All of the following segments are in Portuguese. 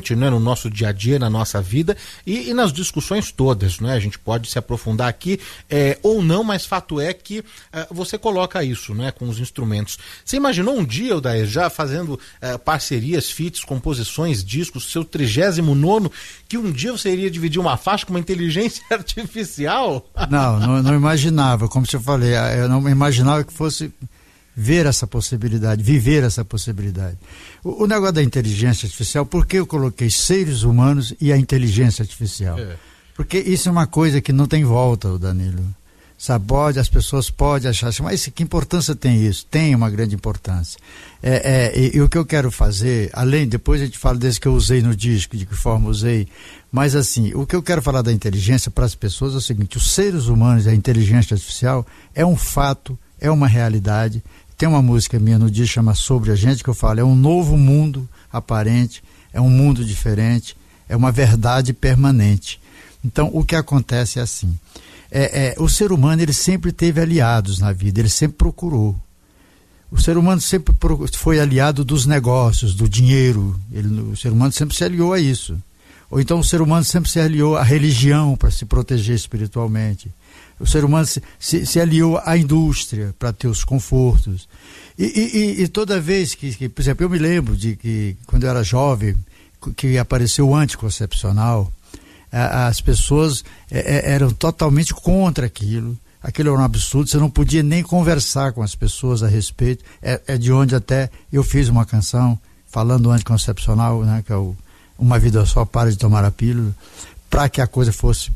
presente, né, no nosso dia a dia, na nossa vida e nas discussões todas, né? A gente pode se aprofundar aqui ou não, mas fato é que você coloca isso, né, com os instrumentos. Você imaginou um dia, Odair, já fazendo parcerias, feats, composições, discos, seu 39º, que um dia você iria dividir uma faixa com uma inteligência artificial? Não imaginava, como eu falei, eu não imaginava que fosse ver essa possibilidade, viver essa possibilidade. O negócio da inteligência artificial, por que eu coloquei seres humanos e a inteligência artificial? Porque isso é uma coisa que não tem volta, Danilo. Sabe, as pessoas podem achar assim, mas que importância tem isso? Tem uma grande importância. E o que eu quero fazer, depois a gente fala desse que eu usei no disco, de que forma usei, mas assim, o que eu quero falar da inteligência para as pessoas é o seguinte: os seres humanos e a inteligência artificial é um fato, é uma realidade. Tem uma música minha no disco, chama Sobre a Gente, que eu falo, é um novo mundo aparente, é um mundo diferente, é uma verdade permanente. Então, o que acontece é assim, o ser humano, ele sempre teve aliados na vida, ele sempre procurou. O ser humano sempre foi aliado dos negócios, do dinheiro, o ser humano sempre se aliou a isso. Ou então o ser humano sempre se aliou à religião para se proteger espiritualmente. O ser humano se aliou à indústria para ter os confortos. E toda vez que, por exemplo, eu me lembro de que quando eu era jovem, que apareceu o anticoncepcional, as pessoas eram totalmente contra aquilo. Aquilo era um absurdo, você não podia nem conversar com as pessoas a respeito. É de onde até eu fiz uma canção falando do anticoncepcional, né, que é Uma Vida Só, Para de Tomar a Pílula, para que a coisa fosse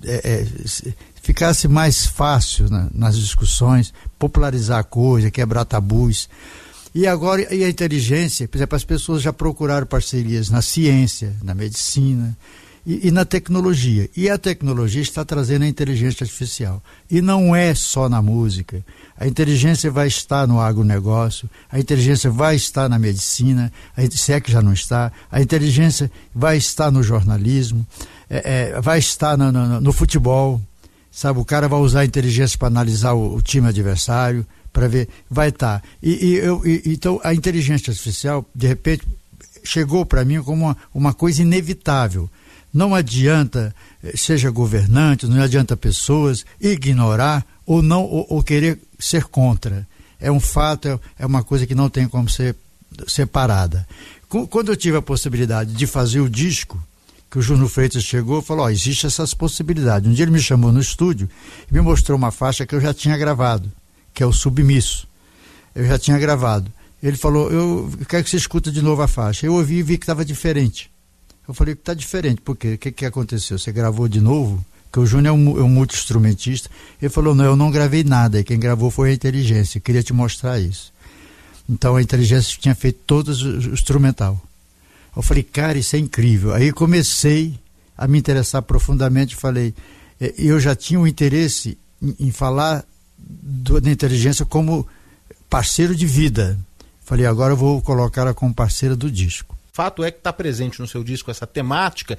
ficasse mais fácil, né, nas discussões, popularizar a coisa, quebrar tabus. E agora, a inteligência, por exemplo, as pessoas já procuraram parcerias na ciência, na medicina e na tecnologia. E a tecnologia está trazendo a inteligência artificial. E não é só na música. A inteligência vai estar no agronegócio, a inteligência vai estar na medicina, se é que já não está, a inteligência vai estar no jornalismo, vai estar no futebol. Sabe, o cara vai usar a inteligência para analisar o time adversário, para ver, vai estar. Então, a inteligência artificial, de repente, chegou para mim como uma coisa inevitável. Não adianta, seja governante, não adianta pessoas ignorar ou querer ser contra. É um fato, é uma coisa que não tem como ser separada. Quando eu tive a possibilidade de fazer o disco, que o Júnior Freitas chegou e falou, existe essas possibilidades. Um dia ele me chamou no estúdio e me mostrou uma faixa que eu já tinha gravado, que é o Submisso. Eu já tinha gravado. Ele falou, eu quero que você escuta de novo a faixa. Eu ouvi e vi que estava diferente. Eu falei, está diferente, por quê? O que aconteceu? Você gravou de novo? Porque o Júnior é um multi-instrumentista. Ele falou, não, eu não gravei nada, e quem gravou foi a inteligência, eu queria te mostrar isso. Então a inteligência tinha feito todo o instrumental. Eu falei, cara, isso é incrível. Aí comecei a me interessar profundamente, falei, eu já tinha um interesse em falar da inteligência como parceiro de vida. Falei, agora eu vou colocá-la como parceira do disco. Fato é que está presente no seu disco essa temática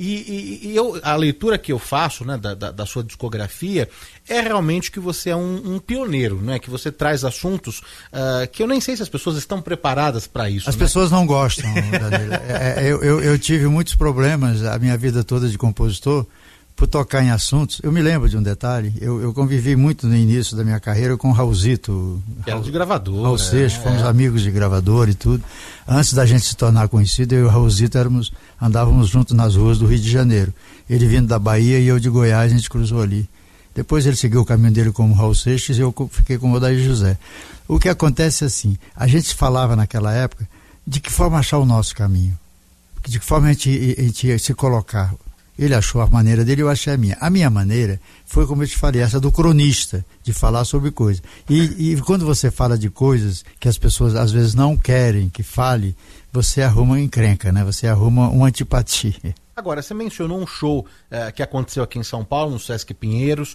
e a leitura que eu faço, né, da sua discografia é realmente que você é um pioneiro, né, que você traz assuntos que eu nem sei se as pessoas estão preparadas para isso. As pessoas não gostam, Danilo. Eu tive muitos problemas a minha vida toda de compositor por tocar em assuntos. Eu me lembro de um detalhe, eu convivi muito no início da minha carreira com o Raulzito. Era de gravador. Raul Seixas, fomos amigos de gravador e tudo. Antes da gente se tornar conhecido, eu e o Raulzito andávamos juntos nas ruas do Rio de Janeiro. Ele vindo da Bahia e eu de Goiás, a gente cruzou ali. Depois ele seguiu o caminho dele como Raul Seixas e eu fiquei com o Odair José. O que acontece é assim, a gente falava naquela época de que forma achar o nosso caminho, de que forma a gente ia se colocar. Ele achou a maneira dele, eu achei a minha. A minha maneira foi, como eu te falei, essa do cronista, de falar sobre coisas. E quando você fala de coisas que as pessoas às vezes não querem que fale, você arruma uma encrenca, né? Você arruma uma antipatia. Agora, você mencionou um show que aconteceu aqui em São Paulo, no Sesc Pinheiros,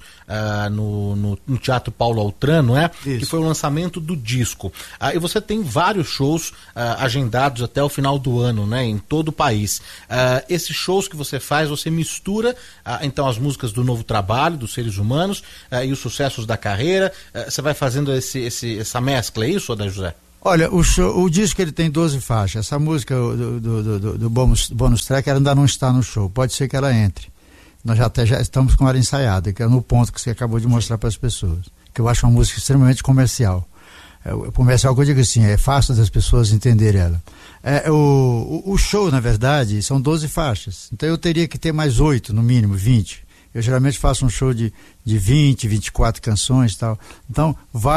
no Teatro Paulo Altran, não é? Isso. Que foi o lançamento do disco. E você tem vários shows agendados até o final do ano, né? Em todo o país. Esses shows que você faz, você mistura então as músicas do novo trabalho, dos Seres Humanos, e os sucessos da carreira. Você vai fazendo essa mescla, é isso, Odair José? Olha, o disco ele tem 12 faixas. Essa música do bonus track ela ainda não está no show. Pode ser que ela entre. Nós já estamos com ela ensaiada, que é no ponto que você acabou de mostrar para as pessoas. Que eu acho uma música extremamente comercial. Comercial que eu digo assim, é fácil das pessoas entenderem ela. O show, na verdade, são 12 faixas. Então eu teria que ter mais 8, no mínimo, 20. Eu geralmente faço um show de 20, 24 canções e tal. Então,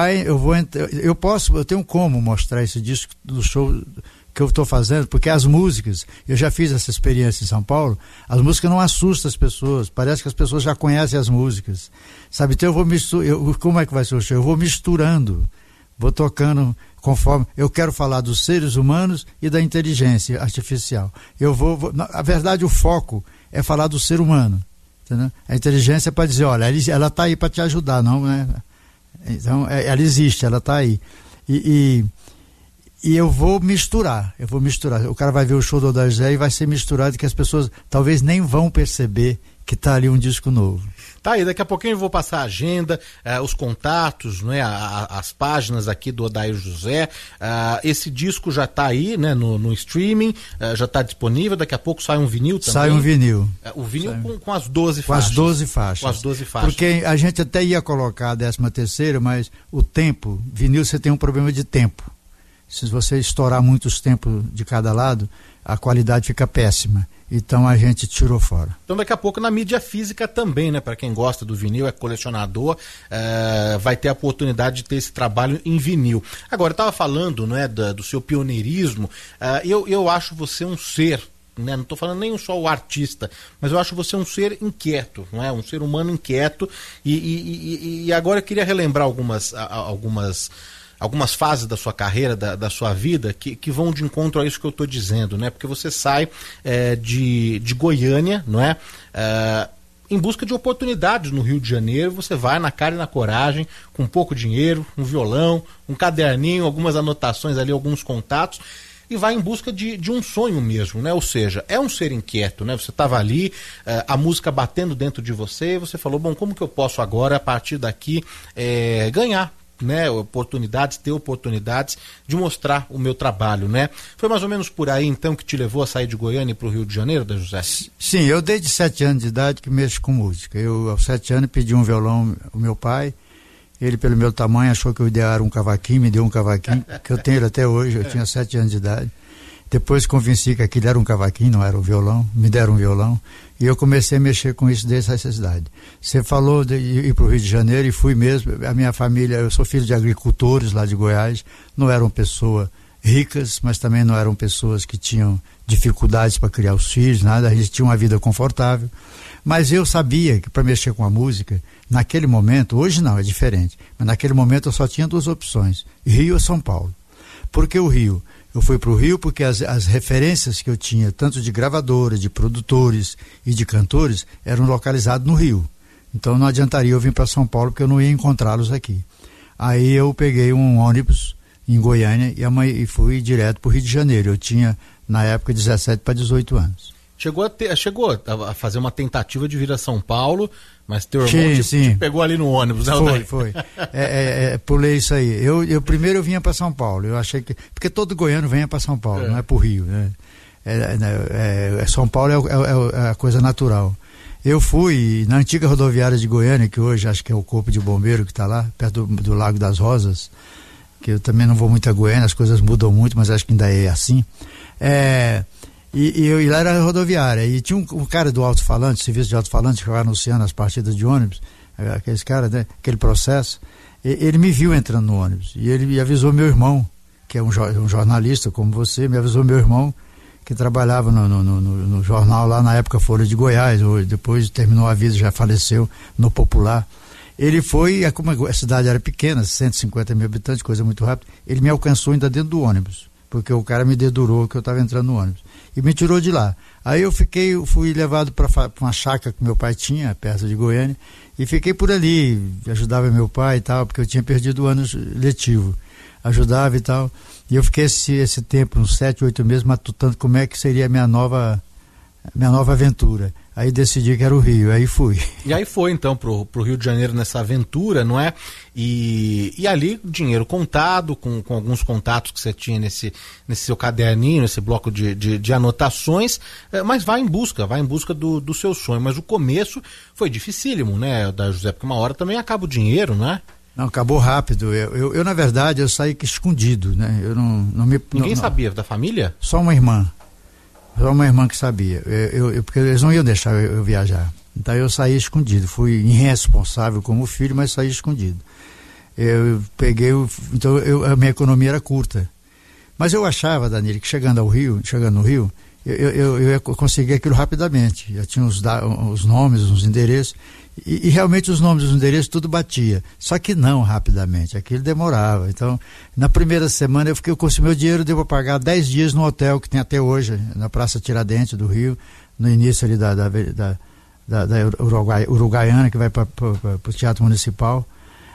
eu tenho como mostrar esse disco do show que eu estou fazendo, porque as músicas, eu já fiz essa experiência em São Paulo, as músicas não assustam as pessoas, parece que as pessoas já conhecem as músicas. Sabe, então como é que vai ser o show? Eu vou misturando, vou tocando conforme eu quero falar dos seres humanos e da inteligência artificial. Na verdade, o foco é falar do ser humano. Entendeu? A inteligência é para dizer, olha, ela está aí para te ajudar, não, né? Então, ela existe, ela está aí. E eu vou misturar. O cara vai ver o show do Odair José e vai ser misturado, que as pessoas talvez nem vão perceber que está ali um disco novo. Tá aí, daqui a pouquinho eu vou passar a agenda, os contatos, né, as páginas aqui do Odair José. Esse disco já está aí, né, no streaming, já está disponível. Daqui a pouco sai um vinil também. Sai um vinil. O vinil com as 12 faixas. Com as 12 faixas. Com as 12 faixas. Porque a gente até ia colocar a 13ª, mas o tempo, vinil você tem um problema de tempo. Se você estourar muitos tempos de cada lado, a qualidade fica péssima. Então a gente tirou fora. Então daqui a pouco na mídia física também, né? Para quem gosta do vinil, é colecionador, vai ter a oportunidade de ter esse trabalho em vinil. Agora, eu estava falando, né, do seu pioneirismo, eu acho você um ser, né? Não estou falando nem só o artista, mas eu acho você um ser inquieto, não é? Um ser humano inquieto, e agora eu queria relembrar algumas fases da sua carreira, da sua vida, que vão de encontro a isso que eu estou dizendo, né? Porque você sai de Goiânia, não é? Em busca de oportunidades no Rio de Janeiro, você vai na cara e na coragem, com pouco dinheiro, um violão, um caderninho, algumas anotações ali, alguns contatos, e vai em busca de um sonho mesmo, né? Ou seja, é um ser inquieto, né? Você estava ali, a música batendo dentro de você, e você falou, bom, como que eu posso agora, a partir daqui, ganhar, né, ter oportunidades de mostrar o meu trabalho, né? Foi mais ou menos por aí, então, que te levou a sair de Goiânia para o Rio de Janeiro, da José? Sim, eu desde 7 anos de idade que mexo com música. Eu, aos 7 anos, pedi um violão ao meu pai. Ele, pelo meu tamanho, achou que eu ideia era um cavaquinho, me deu um cavaquinho, que eu tenho ele até hoje, eu tinha 7 anos de idade. Depois convenci que aquilo era um cavaquinho, não era um violão, me deram um violão, e eu comecei a mexer com isso desde essa idade. Você falou de ir para o Rio de Janeiro, e fui mesmo. A minha família, eu sou filho de agricultores lá de Goiás, não eram pessoas ricas, mas também não eram pessoas que tinham dificuldades para criar os filhos, nada, a gente tinha uma vida confortável. Mas eu sabia que para mexer com a música, naquele momento, hoje não, é diferente, mas naquele momento eu só tinha 2 opções, Rio ou São Paulo. Por que o Rio? Eu fui para o Rio porque as referências que eu tinha, tanto de gravadora, de produtores e de cantores, eram localizados no Rio. Então não adiantaria eu vir para São Paulo, porque eu não ia encontrá-los aqui. Aí eu peguei um ônibus em Goiânia e fui direto para o Rio de Janeiro. Eu tinha, na época, 17 para 18 anos. Chegou a fazer uma tentativa de vir a São Paulo, mas teu irmão te pegou ali no ônibus, né? Foi. Pulei isso aí. Primeiro eu vinha para São Paulo. Eu achei que. Porque todo goiano venha para São Paulo, não é para o Rio, né? São Paulo é a coisa natural. Eu fui na antiga rodoviária de Goiânia, que hoje acho que é o Corpo de Bombeiro que está lá, perto do Lago das Rosas, que eu também não vou muito a Goiânia, as coisas mudam muito, mas acho que ainda é assim. E lá era a rodoviária, e tinha um cara do alto-falante, serviço de alto-falante, que ficava anunciando as partidas de ônibus, aqueles caras, né, aquele processo. Ele me viu entrando no ônibus, e ele avisou meu irmão, que é um jornalista como você, me avisou meu irmão, que trabalhava no jornal lá na época Folha de Goiás, depois terminou a vida, já faleceu no Popular. Ele foi, como a cidade era pequena, 150 mil habitantes, coisa muito rápida, ele me alcançou ainda dentro do ônibus, porque o cara me dedurou que eu estava entrando no ônibus, e me tirou de lá. Aí eu fui levado para uma chácara que meu pai tinha, perto de Goiânia, e fiquei por ali, ajudava meu pai e tal, porque eu tinha perdido o ano letivo, ajudava e tal, e eu fiquei esse tempo, uns 7, 8 meses, matutando como é que seria a minha nova aventura. Aí decidi que era o Rio, aí fui. E aí foi então pro Rio de Janeiro nessa aventura, não é? E ali dinheiro contado, com alguns contatos que você tinha nesse seu caderninho, nesse bloco de anotações, mas vai em busca do seu sonho. Mas o começo foi dificílimo, né, da José, porque uma hora também acaba o dinheiro, não é? Não, acabou rápido. Eu na verdade, eu saí escondido, né? Eu não me... Ninguém sabia da família? Só uma irmã que sabia, porque eles não iam deixar eu viajar. Então eu saí escondido, fui irresponsável como filho, mas saí escondido. Eu peguei, então a minha economia era curta. Mas eu achava, Danilo, que chegando no Rio, eu ia conseguir aquilo rapidamente. Já tinha os nomes, os endereços, e realmente os nomes e os endereços tudo batia. Só que não rapidamente, aquilo demorava. Então, na primeira semana eu consumi o dinheiro, deu para pagar 10 dias no hotel que tem até hoje, na Praça Tiradentes do Rio, no início ali da Uruguaiana, que vai para o Teatro Municipal.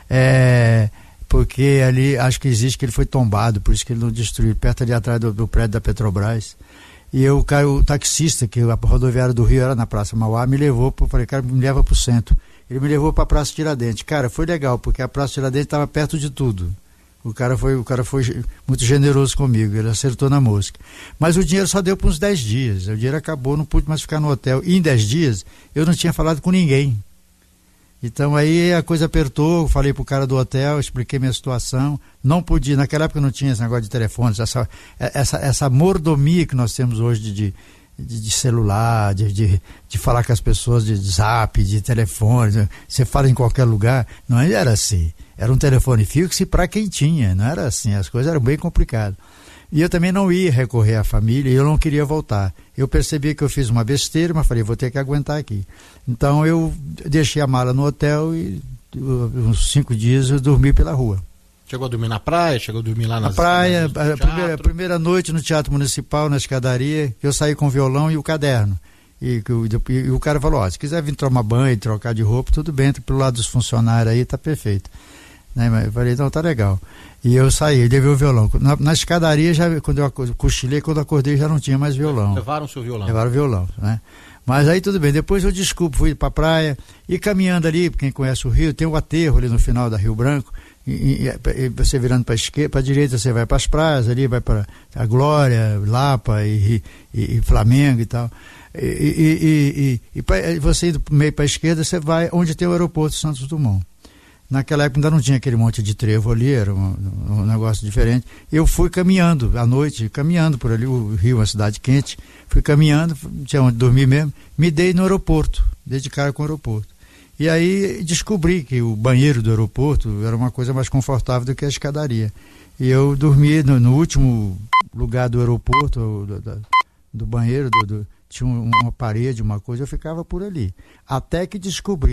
Porque ali, acho que existe que ele foi tombado, por isso que ele não destruiu, perto ali atrás do prédio da Petrobras. E o taxista, que a rodoviária do Rio era na Praça Mauá, me levou, falei, cara, me leva pro centro. Ele me levou para a Praça Tiradentes. Cara, foi legal, porque a Praça Tiradentes estava perto de tudo. O cara foi muito generoso comigo, ele acertou na mosca. Mas o dinheiro só deu para uns 10 dias, o dinheiro acabou, não pude mais ficar no hotel. E em 10 dias, eu não tinha falado com ninguém. Então aí a coisa apertou, falei pro cara do hotel, expliquei minha situação, não podia, naquela época não tinha esse negócio de telefones, essa mordomia que nós temos hoje de celular, de falar com as pessoas de zap, de telefone, você fala em qualquer lugar, não era assim, era um telefone fixo para quem tinha, não era assim, as coisas eram bem complicadas. E eu também não ia recorrer à família e eu não queria voltar. Eu percebi que eu fiz uma besteira, mas falei, vou ter que aguentar aqui. Então eu deixei a mala no hotel e uns 5 dias eu dormi pela rua. Chegou a dormir na praia? Chegou a dormir lá na praia? A primeira noite no Teatro Municipal, na escadaria, eu saí com o violão e o caderno. E o cara falou, se quiser vir tomar banho, trocar de roupa, tudo bem, entra pelo lado dos funcionários aí, tá perfeito. Né? Eu falei, então tá legal. E eu saí, levei o violão. Na escadaria, quando eu cochilei, quando eu acordei, já não tinha mais violão. Levaram o seu violão? Levaram o violão, né? Mas aí tudo bem, depois eu fui pra praia, e caminhando ali, quem conhece o Rio, tem o aterro ali no final da Rio Branco, e você virando pra esquerda, pra direita você vai pras praias, ali vai para a Glória, Lapa e Flamengo e tal. E você indo meio pra esquerda, você vai onde tem o aeroporto Santos Dumont. Naquela época ainda não tinha aquele monte de trevo ali, era um negócio diferente. Eu fui caminhando à noite, caminhando por ali, o Rio, uma cidade quente, fui caminhando, não tinha onde dormir mesmo, me dei no aeroporto, dei de cara com o aeroporto. E aí descobri que o banheiro do aeroporto era uma coisa mais confortável do que a escadaria. E eu dormi no último lugar do aeroporto, do banheiro, tinha uma parede, uma coisa, eu ficava por ali. Até que descobri,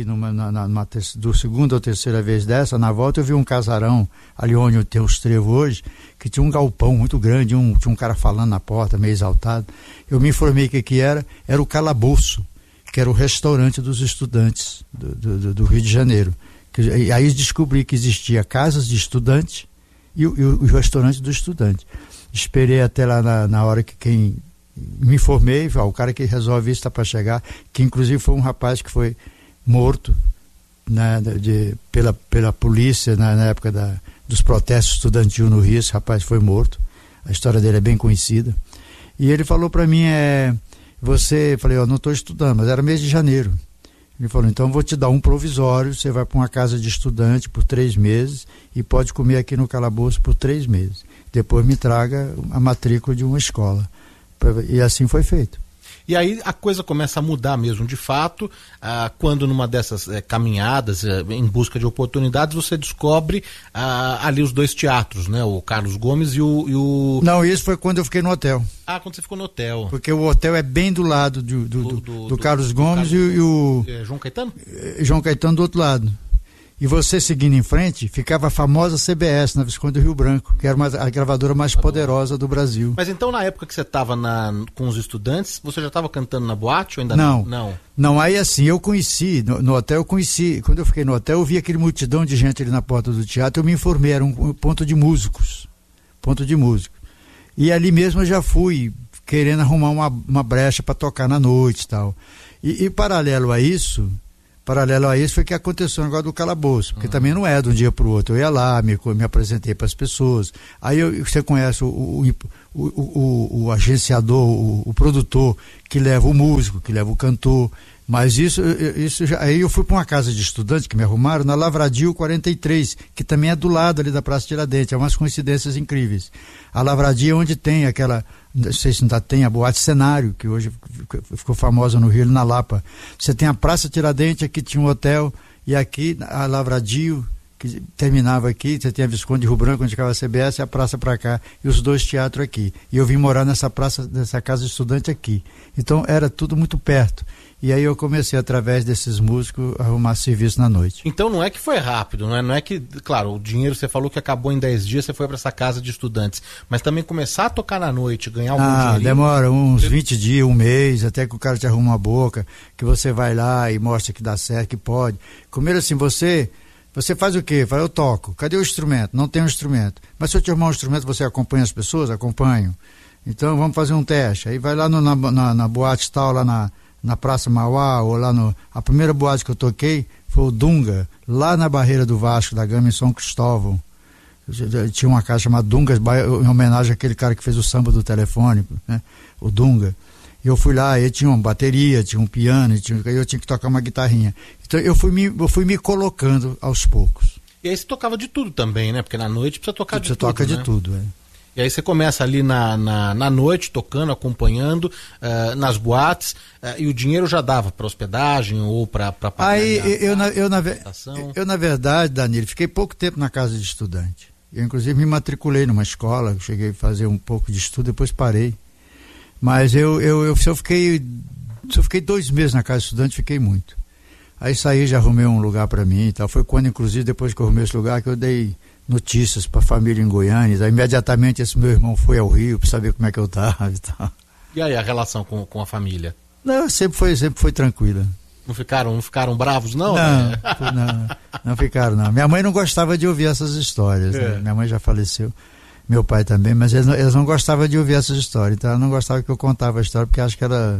do segunda ou terceira vez dessa, na volta eu vi um casarão, ali onde tem os trevos hoje, que tinha um galpão muito grande, tinha um cara falando na porta, meio exaltado. Eu me informei que era o Calabouço, que era o restaurante dos estudantes do Rio de Janeiro. E aí descobri que existia casas de estudante e o restaurante do estudante. Esperei até lá na hora que quem... Me informei, o cara que resolve isso está para chegar, que inclusive foi um rapaz que foi morto, né, pela polícia na época dos protestos estudantil no Rio. Esse rapaz foi morto, a história dele é bem conhecida. E ele falou para mim, falei, não estou estudando, mas era mês de janeiro. Ele falou, então vou te dar um provisório, você vai para uma casa de estudante por 3 meses e pode comer aqui no Calabouço por 3 meses. Depois me traga a matrícula de uma escola. E assim foi feito. E aí a coisa começa a mudar mesmo, de fato, quando numa dessas caminhadas em busca de oportunidades, você descobre ali os 2 teatros, né? O Carlos Gomes e o... Não, isso foi quando eu fiquei no hotel. Quando você ficou no hotel. Porque o hotel é bem do lado do Carlos Gomes e o... João Caetano? João Caetano do outro lado. E você seguindo em frente, ficava a famosa CBS, na Visconde do Rio Branco, que era a gravadora mais poderosa do Brasil. Mas então, na época que você estava com os estudantes, você já estava cantando na boate ou ainda não? Não, aí assim, eu conheci, no hotel eu conheci, quando eu fiquei no hotel, eu vi aquele multidão de gente ali na porta do teatro, eu me informei, era um ponto de músicos. E ali mesmo eu já fui querendo arrumar uma brecha para tocar na noite e tal. E paralelo a isso foi que aconteceu o negócio do calabouço, porque também não é de um dia para o outro. Eu ia lá, me apresentei para as pessoas. Aí você conhece o agenciador, o produtor, que leva o músico, que leva o cantor. Mas isso já, aí eu fui para uma casa de estudantes que me arrumaram na Lavradio 43, que também é do lado ali da Praça Tiradentes. É umas coincidências incríveis. A Lavradio é onde tem aquela, não sei se ainda tem, a Boate Cenário, que hoje ficou famosa no Rio, na Lapa. Você tem a Praça Tiradentes, aqui tinha um hotel, e aqui a Lavradio, que terminava aqui, você tem a Visconde de Rio Branco, onde ficava a CBS, e a praça para cá, e os 2 teatros aqui. E eu vim morar nessa praça, nessa casa de estudante aqui. Então era tudo muito perto. E aí eu comecei, através desses músicos, a arrumar serviço na noite. Então não é que foi rápido, não é que, claro, o dinheiro você falou que acabou em 10 dias, você foi para essa casa de estudantes, mas também começar a tocar na noite, ganhar algum dinheiro. Demora uns 20 dias, um mês, até que o cara te arruma a boca, que você vai lá e mostra que dá certo, que pode. Primeiro assim, você faz o quê? Fala, eu toco. Cadê o instrumento? Não tem um instrumento. Mas se eu te arrumar um instrumento, você acompanha as pessoas? Acompanho. Então vamos fazer um teste. Aí vai lá na boate tal, lá na Praça Mauá, ou lá a primeira boate que eu toquei foi o Dunga, lá na Barreira do Vasco da Gama, em São Cristóvão. Tinha uma casa chamada Dungas, em homenagem àquele cara que fez o samba do telefone, né? O Dunga. Eu fui lá, ele tinha uma bateria, tinha um piano, eu tinha que tocar uma guitarrinha. Então eu fui me colocando aos poucos. E aí você tocava de tudo também, né? Porque na noite precisa tocar de tudo. Você toca de tudo, é. E aí você começa ali na noite, tocando, acompanhando, nas boates, e o dinheiro já dava para hospedagem ou para pagar. Aí eu, na verdade, Danilo, fiquei pouco tempo na casa de estudante. Eu, inclusive, me matriculei numa escola, cheguei a fazer um pouco de estudo, depois parei. Mas se eu fiquei 2 meses na casa de estudante, fiquei muito. Aí saí, já arrumei um lugar para mim e tal. Foi quando, inclusive, depois que eu arrumei esse lugar, que eu dei notícias para a família em Goiânia. Aí, imediatamente esse meu irmão foi ao Rio para saber como é que eu estava e tal. E aí a relação com a família? Não, sempre foi tranquila. Não ficaram bravos, não? Não ficaram, não. Minha mãe não gostava de ouvir essas histórias, né? Minha mãe já faleceu, meu pai também, mas eles não gostavam de ouvir essas histórias. Então ela não gostava que eu contava a história, porque acho que ela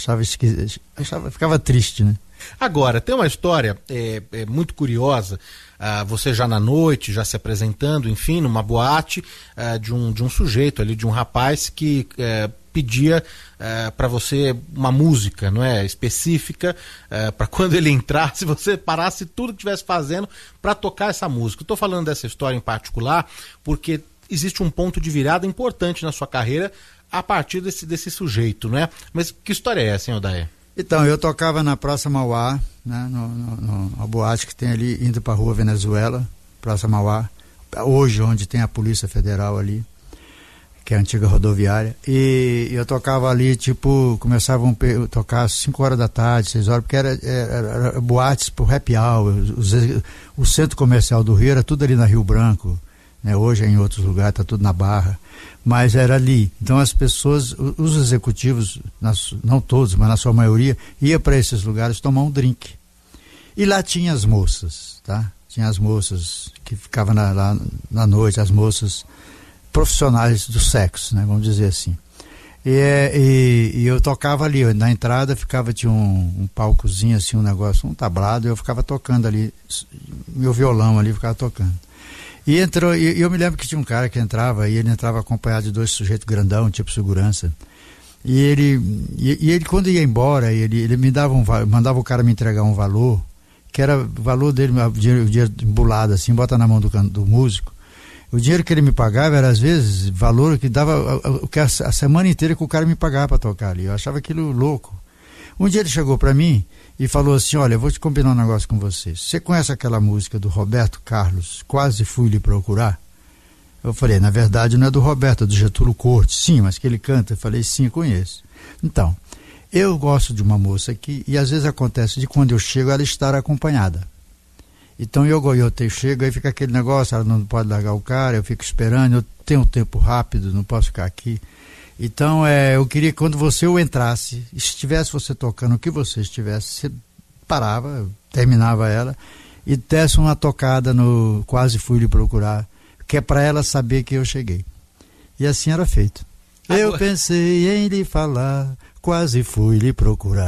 ficava triste, né? Agora, tem uma história muito curiosa, você já na noite, já se apresentando, enfim, numa boate, de um sujeito ali, de um rapaz que pedia para você uma música, não é, específica, para quando ele entrasse, você parasse tudo que estivesse fazendo para tocar essa música. Estou falando dessa história em particular porque existe um ponto de virada importante na sua carreira a partir desse sujeito, não é? Mas que história é essa, hein, Odair? Então, eu tocava na Praça Mauá, né, a boate que tem ali, indo para a Rua Venezuela, Praça Mauá, hoje onde tem a Polícia Federal ali, que é a antiga rodoviária, e eu tocava ali, começavam a tocar às 5 horas da tarde, 6 horas, porque era boates por happy hour, o centro comercial do Rio era tudo ali na Rio Branco, né, hoje é em outros lugares, está tudo na Barra, mas era ali. Então as pessoas, os executivos, não todos, mas na sua maioria, ia para esses lugares tomar um drink. E lá tinha as moças, tá? Tinha as moças que ficavam lá na noite, as moças profissionais do sexo, né? Vamos dizer assim. E eu tocava ali, na entrada tinha um palcozinho assim, um negócio, um tablado, e eu ficava tocando ali, meu violão ali, ficava tocando. E eu me lembro que tinha um cara que entrava, e ele entrava acompanhado de 2 sujeitos grandão, tipo segurança. E ele quando ia embora, ele me mandava o cara me entregar um valor, que era o valor dele, o dinheiro embolado assim, bota na mão do músico. O dinheiro que ele me pagava era, às vezes, valor que dava a semana inteira que o cara me pagava para tocar ali. Eu achava aquilo louco. Um dia ele chegou para mim e falou assim, olha, eu vou te combinar um negócio com você. Você conhece aquela música do Roberto Carlos, Quase Fui Lhe Procurar? Eu falei, na verdade não é do Roberto, é do Getúlio Cortes. Sim, mas que ele canta. Eu falei, sim, conheço. Então, eu gosto de uma moça aqui, e às vezes acontece de quando eu chego ela estar acompanhada. Então eu chego, aí fica aquele negócio, ela não pode largar o cara, eu fico esperando, eu tenho um tempo rápido, não posso ficar aqui. Então eu queria que quando eu entrasse, estivesse você tocando o que você estivesse, você parava, eu terminava ela, e desse uma tocada no Quase Fui Lhe Procurar, que é para ela saber que eu cheguei. E assim era feito. Eu pensei em lhe falar, quase fui lhe procurar,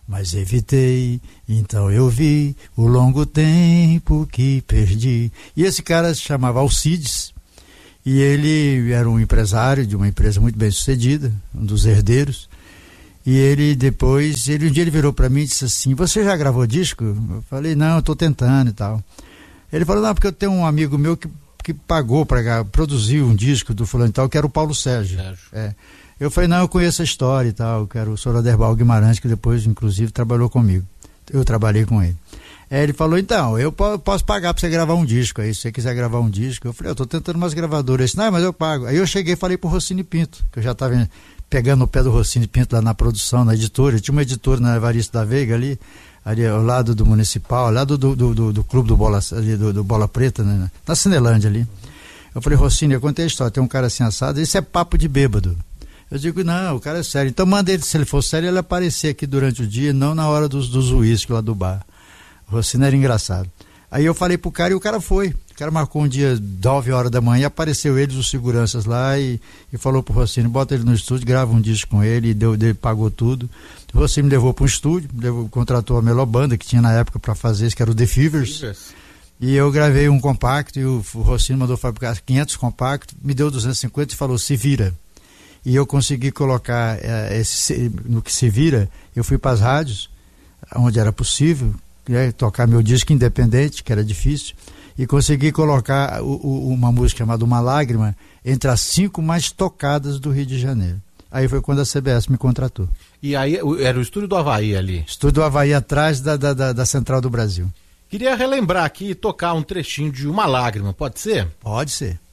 mas evitei, então eu vi o longo tempo que perdi. E esse cara se chamava Alcides, e ele era um empresário de uma empresa muito bem sucedida, um dos herdeiros. E ele depois, um dia ele virou para mim e disse assim: você já gravou disco? Eu falei: não, eu estou tentando e tal. Ele falou: não, porque eu tenho um amigo meu que pagou para produzir um disco do fulano e tal, que era o Paulo Sérgio. Eu falei: não, eu conheço a história e tal, que era o Sr. Aderbal Guimarães, que depois inclusive trabalhou comigo. Eu trabalhei com ele. Ele falou: então, eu posso pagar para você gravar um disco aí, se você quiser gravar um disco. Eu falei: eu estou tentando umas gravadoras. Ele disse: não, mas eu pago. Aí eu cheguei e falei pro Rossini Pinto, que eu já estava pegando o pé do Rossini Pinto lá na produção, na editora. Tinha uma editora na Evaristo da Veiga ali ao lado do Municipal, ao lado do clube do Bola Preta, né, na Cinelândia ali. Eu falei: Rossini, eu contei a história, tem um cara assim assado, isso é papo de bêbado. Eu digo: não, o cara é sério. Então manda ele, se ele for sério, ele aparecer aqui durante o dia, não na hora dos uísques lá do bar. O Rossini era engraçado. Aí eu falei pro cara e o cara foi. O cara marcou um dia 9 horas da manhã, apareceu eles, os seguranças lá, e falou pro Rossini: bota ele no estúdio, grava um disco com ele, ele pagou tudo. O Rossini me levou para um estúdio, contratou a melhor banda que tinha na época para fazer isso, que era o The Fevers. E eu gravei um compacto, e o Rossini mandou fabricar 500 compactos, me deu 250 e falou: se vira. E eu consegui colocar no que se vira. Eu fui para as rádios, onde era possível, tocar meu disco independente, que era difícil, e consegui colocar uma música chamada Uma Lágrima entre as 5 mais tocadas do Rio de Janeiro. Aí foi quando a CBS me contratou. E aí era o Estúdio do Havaí ali? Estúdio do Havaí, atrás da Central do Brasil. Queria relembrar aqui e tocar um trechinho de Uma Lágrima, pode ser? Pode ser.